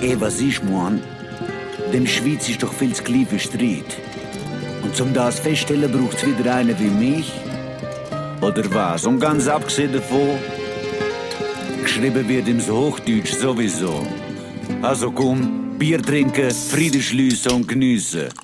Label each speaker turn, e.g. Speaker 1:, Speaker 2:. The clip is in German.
Speaker 1: Was ich mein, dem Schweiz ist doch viel zu klein für Streit. Und zum das feststellen braucht's wieder einen wie mich. Oder was? Und ganz abgesehen davon, geschrieben wird im Hochdeutsch sowieso. Also komm, Bier trinken, Frieden schliessen und geniessen.